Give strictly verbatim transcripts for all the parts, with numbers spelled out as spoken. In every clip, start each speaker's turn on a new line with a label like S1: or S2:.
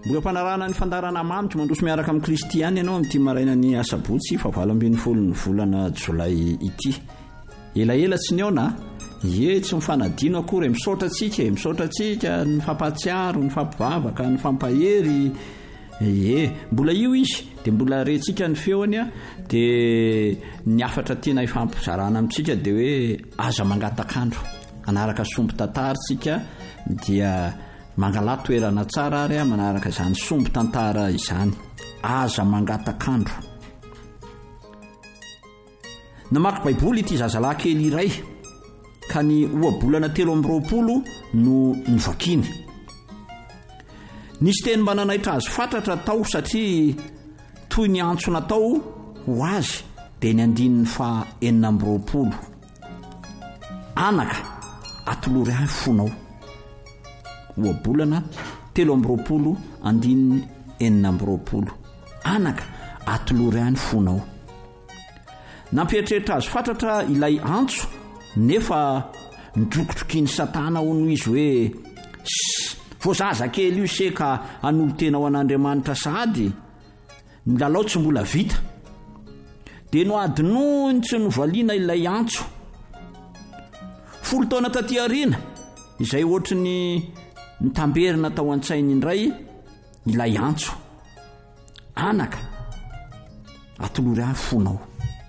S1: mbola mpanarana ny fandarana mamitra mandroso miaraka amin'ny kristiany ianao amin'ity maraina ny asabotsy fa valo ambin'ny folo ny volana jolay ity. Elaela tsy niona ye tsy mifanadino akory misaotra tsika misaotra tsika ny fampatsiaro ny fampivavaka ny fampahery ye mbola io izy de mbola retsika ny feony a de ny afatra tiana ifampizarana amintsika de hoe aza mangatakandro anaraka sombo tantara tsika dia mangala toerana tsara ary manaraka izany sombo tantara izany aza mangatakandro. Namaky baiboly ity zazalahy kely iray ka ny ohabolana telo amby roapolo no nivakiny. Nisy teny mananaitra azy fatratra tao satria toy ny antso natao ho azy de ny andininy fa enina amby roapolo. Anaka atolory any fonao. Ohabolana telo amby roapolo andininy enina amby roapolo. Anaka atolory any fonao. Nampieritreritra azy fatratra ilay antso nefa nidrokotrokiny Satana ho noho izy hoe vo zaza kely io seka anolo tena ho an'Andriamanitra sady ny lalao tsy mbola vita de no adinoiny tsy novaliana ilay antso folo taona taty aoriana izay ohatry ny nitamberina tao an-tsainy indray ilay antso. Anaka atolory any fonao.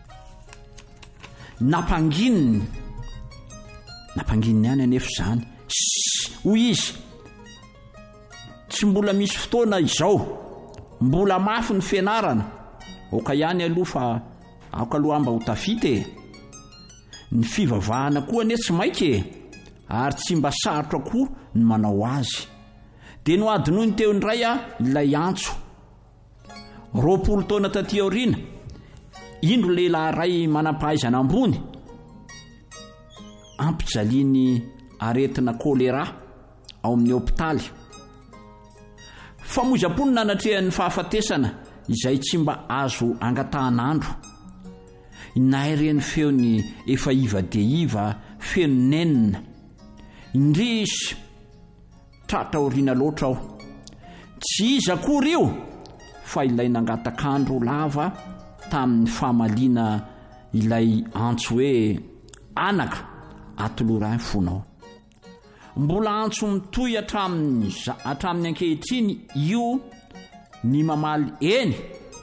S1: Napangininy napangininy any anefa zany hoy izy tsy mbola misy fotoana izao mbola mafy ny fianarana oka ihany aloha fa aoka aloha mba ho tafity ny fivavahana koa ane tsy maike ary tsy mba sarotra koa ny manao azy de no adinoiny teo indray a ilay antso roapolo taona taty aoriana indro lehilahy ray manampahaizana ambony ampijaliany aretina kolera ao amin'ny hopitaly. Famozam-pony nanatrehan'ny fahafatesana izay tsy mba azo angatahan'andro. Inaireny feony efa iva de iva feno nenina. Indrisy tratra oriana loatra aho. Tsy iza akory io fa ilay nangatakandro lava tamin'ny famaliana ilay antso hoe anaka atolory any fonao. Mbola antso mitoy hatramin'ny hatramin'ny ankehitriny io ny mamaly eny